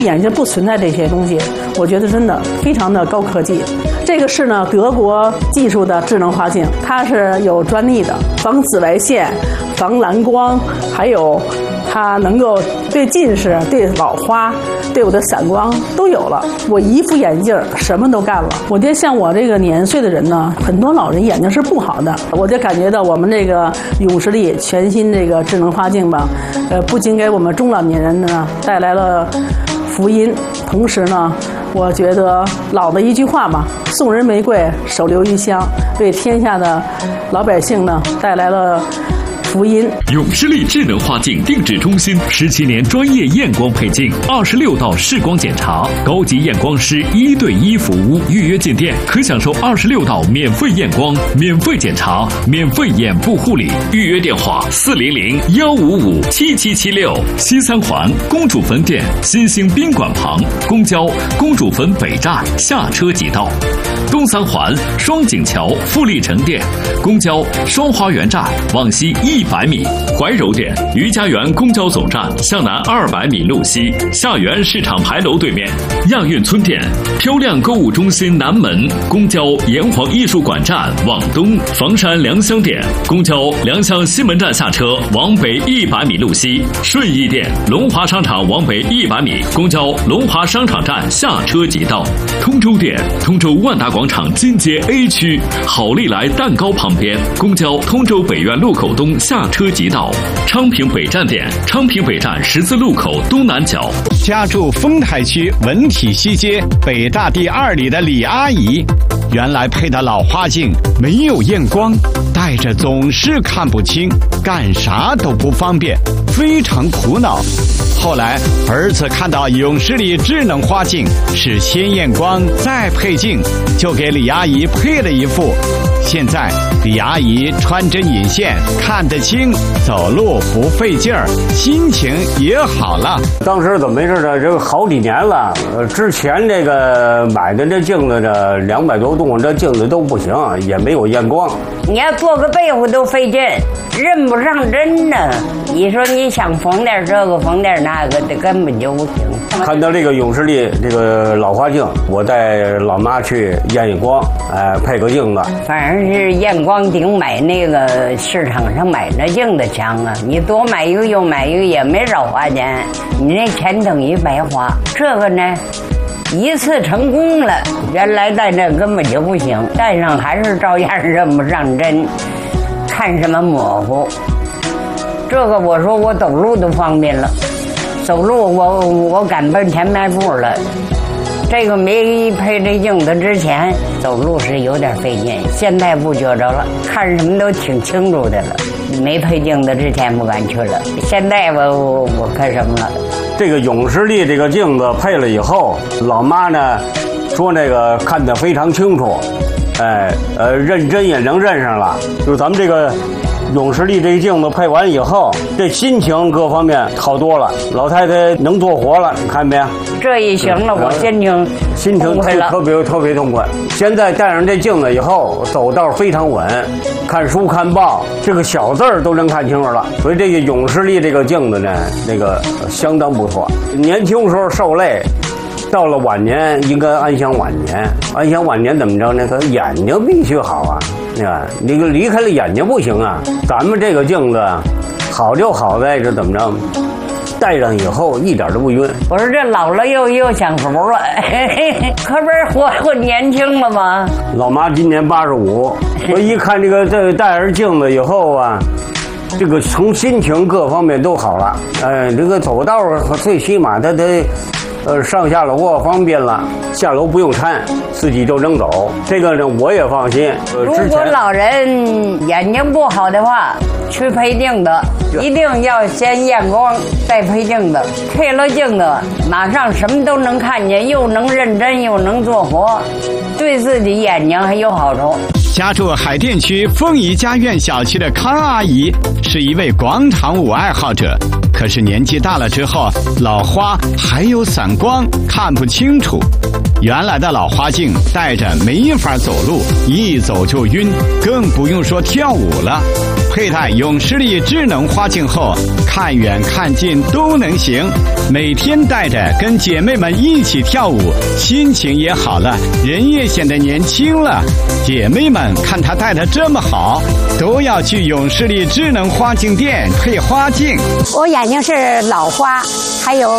眼睛不存在这些东西，我觉得真的非常的高科技。这个是呢德国技术的智能花镜，它是有专利的，防紫外线、防蓝光，还有它能够对近视、对老花、对我的散光都有了。我一副眼镜什么都干了。我觉得像我这个年岁的人呢，很多老人眼睛是不好的。我就感觉到我们这个永视力全新这个智能花镜吧，不仅给我们中老年人呢带来了福音，同时呢，我觉得老的一句话嘛，送人玫瑰，手留余香，为天下的老百姓呢带来了福音。 永视力智能花镜定制中心17年专业验光配镜，26道视光检查，高级验光师1对1服务，预约进店可享受26道免费验光、免费检查、免费眼部护理。预约电话400-155-7776。西三环公主坟店新兴宾馆旁，公交公主坟北站下车即到。东三环双井桥富力城店，公交双花园站往西100米。怀柔店余家园公交总站向南200米路西，下园市场牌楼对面。亚运村店漂亮购物中心南门，公交炎黄艺术馆站往东。房山良乡店公交良乡西门站下车往北100米路西。顺义店龙华商场往北100米，公交龙华商场站下车即到。通州店通州万达广场金街 A 区好利来蛋糕旁边，公交通州北苑路口东下车即到。昌平北站店昌平北站十字路口东南角。 家住丰台区文体西街北大第2里的李阿姨，原来配的老花镜没有验光，戴着总是看不清，干啥都不方便，非常苦恼。后来儿子看到永视力智能花镜是先验光再配镜，就给李阿姨配了一副。现在李阿姨穿针引线，看得清，走路不费劲儿，心情也好了。 当时怎么回事呢？这个好几年了，之前这个买的这镜子呢，200多度，这镜子都不行，也没有验光。 你要做个被子都费劲，认不上针呢。你说你想缝点这个缝点那个的，根本就不行。 看到这个永视力这个老花镜，我带老妈去验光，配个镜子。 反正是验光顶买那个市场上买那镜子强啊！你多买一个又买一个也没少花钱，你那钱等于白花。这个呢，一次成功了，原来戴这根本就不行，戴上还是照样认不上针，看什么模糊。这个我说我走路都方便了，走路我敢奔前迈步了。这个没配这镜子之前走路是有点费劲，现在不觉着了，看什么都挺清楚的了。没配镜子之前不敢去了，现在我看什么了。 这个永视力这个镜子配了以后，老妈呢说那个看得非常清楚，认真也能认上了。就是咱们这个永视力这个镜子配完以后，这心情各方面好多了，老太太能做活了，你看没？ 这一行了，我心情特别痛快。现在戴上这镜子以后，走道非常稳，看书看报，这个小字儿都能看清楚了。所以这个永视力这个镜子呢，那个相当不错。年轻时候受累，到了晚年应该安享晚年。安享晚年怎么着呢？他眼睛必须好啊，你离开了眼睛不行啊。咱们这个镜子好就好在这怎么着？戴上以后一点都不晕。 我说这老了又享福了，可不是活年轻了吗？ 老妈今年85，我一看这戴上镜子以后啊，这个从心情各方面都好了。这个走道最起码他得上下楼方便了，下楼不用搀，自己就能走。这个呢我也放心。 如果老人眼睛不好的话，去配镜子，一定要先验光再配镜子。配了镜子，马上什么都能看见，又能认真又能做活，对自己眼睛还有好处。 家住海淀区凤仪家苑小区的康阿姨是一位广场舞爱好者，可是年纪大了之后，老花还有散光，看不清楚。原来的老花镜戴着没法走路，一走就晕，更不用说跳舞了。 佩戴永视力智能花镜后，看远看近都能行。每天戴着跟姐妹们一起跳舞，心情也好了，人也显得年轻了。姐妹们看她戴得这么好，都要去永视力智能花镜店配花镜。 我眼睛是老花，还有